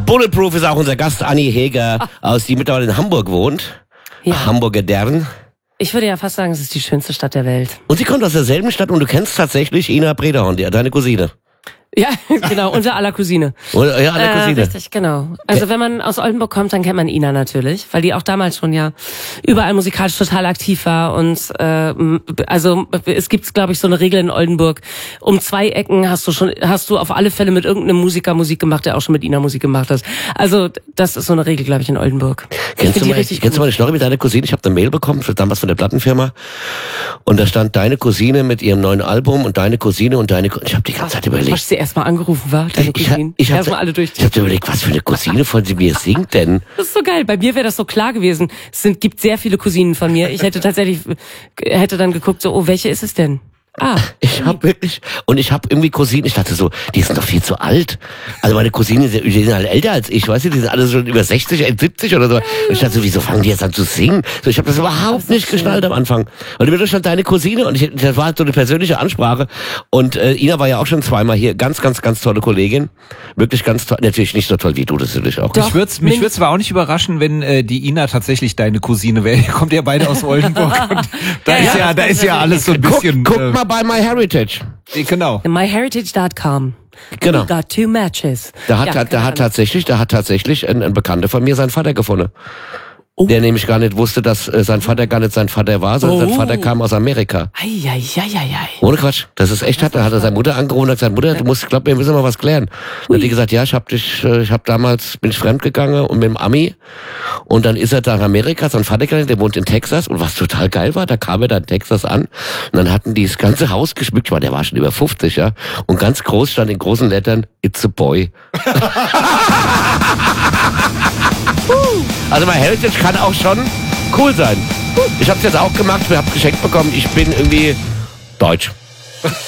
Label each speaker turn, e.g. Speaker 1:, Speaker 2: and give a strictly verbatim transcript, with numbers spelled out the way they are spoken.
Speaker 1: Bulletproof ist auch unser Gast, Anni Heger, aus die mittlerweile in Hamburg wohnt.
Speaker 2: Ja.
Speaker 1: Hamburger Dern.
Speaker 2: Ich würde ja fast sagen, es ist die schönste Stadt der Welt.
Speaker 1: Und sie kommt aus derselben Stadt und du kennst tatsächlich Ina Brederhorn, die, deine Cousine.
Speaker 2: Ja, genau, unser aller Cousine.
Speaker 1: Oder, ja, aller Cousine.
Speaker 2: Äh, richtig, genau. Also wenn man aus Oldenburg kommt, dann kennt man Ina natürlich, weil die auch damals schon ja überall musikalisch total aktiv war. Und äh, also es gibt, glaube ich, so eine Regel in Oldenburg: Um zwei Ecken hast du schon, hast du auf alle Fälle mit irgendeinem Musiker Musik gemacht, der auch schon mit Ina Musik gemacht hat. Also das ist so eine Regel, glaube ich, in Oldenburg.
Speaker 1: Kennst, du mal, kennst du mal eine Story mit deiner Cousine? Ich habe eine Mail bekommen, damals von der Plattenfirma, und da stand deine Cousine mit ihrem neuen Album und deine Cousine und deine. Co- Ich habe die ganze Zeit überlegt.
Speaker 2: Erstmal angerufen war, deine
Speaker 1: Ich,
Speaker 2: Cousine.
Speaker 1: ich, ich habe
Speaker 2: Erstmal alle durch.
Speaker 1: Ich habe überlegt, was für eine Cousine von sie mir singt denn?
Speaker 2: Das ist so geil. Bei mir wäre das so klar gewesen. Es sind, gibt sehr viele Cousinen von mir. Ich hätte tatsächlich, hätte dann geguckt, so, oh, welche ist es denn? Ah.
Speaker 1: Ich habe wirklich, und ich habe irgendwie Cousinen, ich dachte so, die sind doch viel zu alt. Also meine Cousinen sind, die sind alle älter als ich, weißt du, die sind alle schon über sechzig, siebzig oder so. Und ich dachte so, wieso fangen die jetzt an zu singen? So, ich habe das überhaupt das nicht geschnallt am Anfang. Und mir stand deine Cousine und ich, das war halt so eine persönliche Ansprache. Und äh, Ina war ja auch schon zweimal hier, ganz, ganz, ganz tolle Kollegin. Wirklich ganz toll, natürlich nicht so toll wie du, das natürlich auch.
Speaker 3: Doch, mich würde mich würd's aber auch nicht überraschen, wenn äh, die Ina tatsächlich deine Cousine wäre. Ihr kommt ja beide aus Oldenburg. Und da
Speaker 2: ja,
Speaker 3: ist ja,
Speaker 2: ja
Speaker 3: da ist ja alles so ein bisschen...
Speaker 1: Guck, guck
Speaker 3: äh,
Speaker 1: mal bei MyHeritage.
Speaker 3: Genau.
Speaker 2: MyHeritage Punkt com.
Speaker 1: Genau.
Speaker 2: We got two matches.
Speaker 1: Da hat,
Speaker 2: ja,
Speaker 1: da hat tatsächlich, da hat tatsächlich ein, ein Bekannter von mir seinen Vater gefunden. Oh. Der nämlich gar nicht wusste, dass äh, sein Vater gar nicht sein Vater war, sondern oh. sein Vater kam aus Amerika.
Speaker 2: Eieieiei.
Speaker 1: Ohne Quatsch. Das ist echt hart. Da hat er seine Mutter angerufen und hat gesagt, Mutter, du musst, ich glaube, wir müssen mal was klären. Dann hat die gesagt, ja, ich hab dich, ich hab damals, bin ich fremdgegangen und mit dem Ami. Und dann ist er da in Amerika, sein Vater, der wohnt in Texas. Und was total geil war, da kam er dann in Texas an. Und dann hatten die das ganze Haus geschmückt. Ich meine, der war schon über fünfzig, ja. Und ganz groß stand in großen Lettern, it's a boy. Also MyHeritage kann auch schon cool sein. Ich habe es jetzt auch gemacht, wir haben geschenkt bekommen. Ich bin irgendwie deutsch.